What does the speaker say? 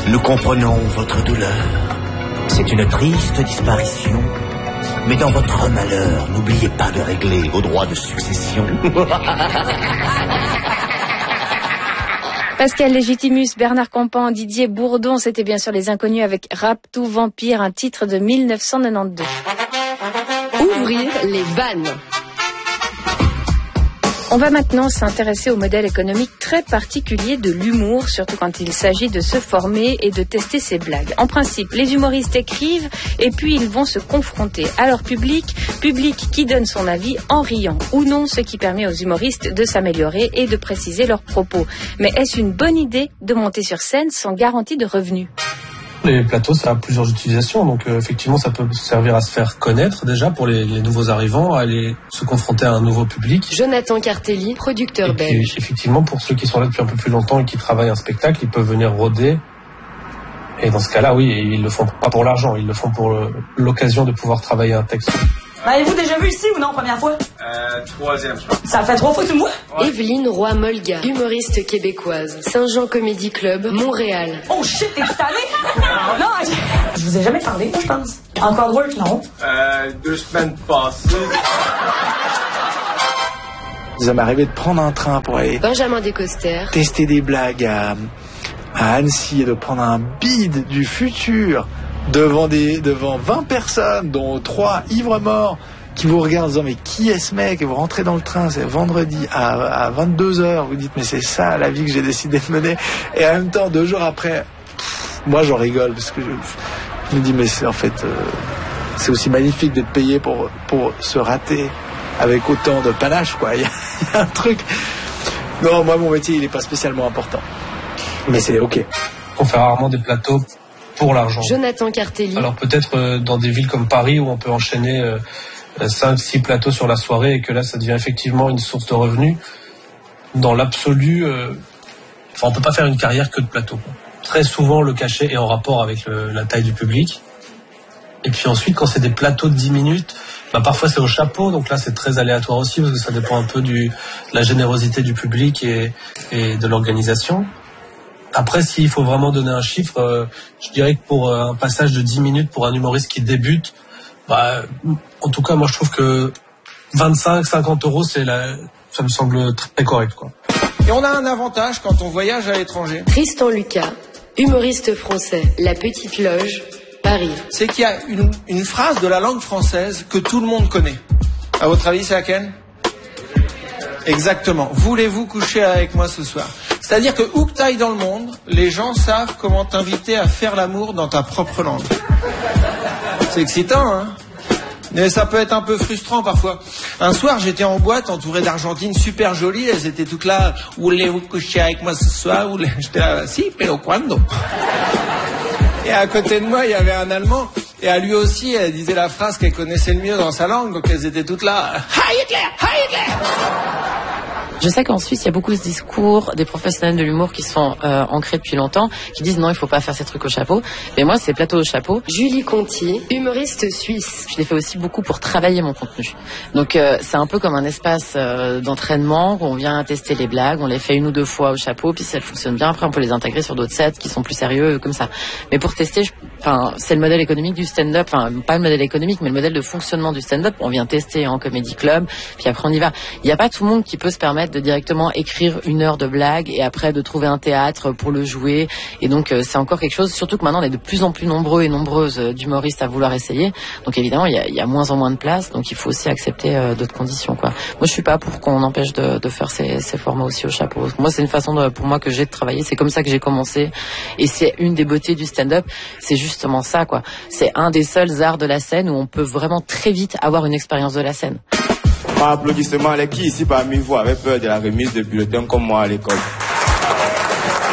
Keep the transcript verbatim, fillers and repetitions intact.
Nous comprenons votre douleur. C'est une triste disparition. Mais dans votre malheur, n'oubliez pas de régler vos droits de succession. Pascal Légitimus, Bernard Campan, Didier Bourdon, c'était bien sûr Les Inconnus avec Rap tout Vampire, un titre de mille neuf cent quatre-vingt-douze. Ouvrir les vannes. On va maintenant s'intéresser au modèle économique très particulier de l'humour, surtout quand il s'agit de se former et de tester ses blagues. En principe, les humoristes écrivent et puis ils vont se confronter à leur public, public qui donne son avis en riant ou non, ce qui permet aux humoristes de s'améliorer et de préciser leurs propos. Mais est-ce une bonne idée de monter sur scène sans garantie de revenus ? Les plateaux, ça a plusieurs utilisations, donc euh, effectivement ça peut servir à se faire connaître déjà pour les, les nouveaux arrivants, à aller se confronter à un nouveau public. Jonathan Cartelli, producteur et puis, belge. Effectivement, pour ceux qui sont là depuis un peu plus longtemps et qui travaillent un spectacle, ils peuvent venir rôder. Et dans ce cas-là, oui, ils le font pas pour l'argent, ils le font pour le, l'occasion de pouvoir travailler un texte. Avez-vous déjà vu ici ou non, première fois? Euh, troisième, je crois. Ça fait trois fois que tu me vois? Ouais. Evelyne Roy-Molga, humoriste québécoise, Saint-Jean Comedy Club, Montréal. Oh shit, t'es installé? Non, je... je vous ai jamais parlé, moi, je pense. Encore work, non? Euh, deux semaines passées. Ça m'est arrivé de prendre un train pour aller Benjamin Descoster, tester des blagues à, à Annecy et de prendre un bide du futur devant, des, devant vingt personnes, dont trois ivres morts, qui vous regardent en disant mais qui est ce mec? Et vous rentrez dans le train, c'est vendredi à, à vingt-deux heures, vous dites mais c'est ça la vie que j'ai décidé de mener. Et en même temps, deux jours après, pff, moi j'en rigole parce que je, je me dis mais c'est en fait euh, c'est aussi magnifique d'être payé pour, pour se rater avec autant de panache, quoi. Il y, y a un truc. Non, moi mon métier il est pas spécialement important, mais c'est ok. On fait rarement des plateaux pour l'argent. Jonathan Cartelli. Alors peut-être euh, dans des villes comme Paris où on peut enchaîner euh, cinq six plateaux sur la soirée et que là ça devient effectivement une source de revenus. Dans l'absolu, euh, enfin, on peut pas faire une carrière que de plateaux. Très souvent le cachet est en rapport avec le, la taille du public. Et puis ensuite quand c'est des plateaux de dix minutes, bah, parfois c'est au chapeau, donc là c'est très aléatoire aussi parce que ça dépend un peu du, de la générosité du public et, et de l'organisation. Après, s'il faut vraiment donner un chiffre, euh, je dirais que pour euh, un passage de dix minutes pour un humoriste qui débute, bah, en tout cas, moi je trouve que vingt-cinq à cinquante euros, c'est la, ça me semble très correct, quoi. Et on a un avantage quand on voyage à l'étranger. Tristan Lucas, humoriste français, La Petite Loge, Paris. C'est qu'il y a une, une phrase de la langue française que tout le monde connaît. À votre avis, c'est laquelle? Exactement. Voulez-vous coucher avec moi ce soir? C'est-à-dire que où que t'ailles dans le monde, les gens savent comment t'inviter à faire l'amour dans ta propre langue. C'est excitant, hein? Mais ça peut être un peu frustrant parfois. Un soir, j'étais en boîte entouré d'Argentines super jolies. Elles étaient toutes là. Voulez-vous coucher avec moi ce soir? J'étais là, si, pero cuando? Et à côté de moi, il y avait un Allemand. Et à lui aussi, elle disait la phrase qu'elle connaissait le mieux dans sa langue. Donc elles étaient toutes là. Heil Hitler! Heil Hitler! Je sais qu'en Suisse, il y a beaucoup ce discours des professionnels de l'humour qui sont euh, ancrés depuis longtemps, qui disent non, il faut pas faire ces trucs au chapeau. Mais moi, c'est plateau au chapeau. Julie Conti, humoriste suisse. Je l'ai fait aussi beaucoup pour travailler mon contenu. Donc, euh, c'est un peu comme un espace euh, d'entraînement où on vient tester les blagues, on les fait une ou deux fois au chapeau, puis si elles fonctionnent bien, après on peut les intégrer sur d'autres sets qui sont plus sérieux, comme ça. Mais pour tester, enfin, c'est le modèle économique du stand-up, enfin, pas le modèle économique, mais le modèle de fonctionnement du stand-up. On vient tester en comédie club, puis après on y va. Il n'y a pas tout le monde qui peut se permettre de directement écrire une heure de blague et après de trouver un théâtre pour le jouer. Et donc euh, c'est encore quelque chose, surtout que maintenant on est de plus en plus nombreux et nombreuses euh, d'humoristes à vouloir essayer. Donc évidemment il y a, il y a moins en moins de place, donc il faut aussi accepter euh, d'autres conditions, quoi. Moi je suis pas pour qu'on empêche de, de faire ces, ces formats aussi au chapeau. Moi c'est une façon de, pour moi que j'ai de travailler, c'est comme ça que j'ai commencé et c'est une des beautés du stand-up, c'est justement ça, quoi. C'est un des seuls arts de la scène où on peut vraiment très vite avoir une expérience de la scène. Applaudissements à qui ici parmi vous avait peur de la remise de bulletins comme moi à l'école.